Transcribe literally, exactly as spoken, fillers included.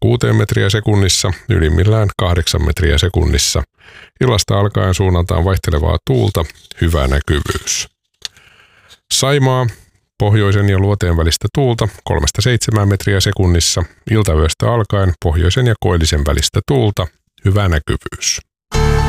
kuuteen metriä sekunnissa, ylimmillään kahdeksan metriä sekunnissa. Illasta alkaen suunnaltaan vaihtelevaa tuulta, hyvä näkyvyys. Saimaa, pohjoisen ja luoteen välistä tuulta kolmesta seitsemään metriä sekunnissa. Iltayöstä alkaen pohjoisen ja koillisen välistä tuulta, hyvä näkyvyys.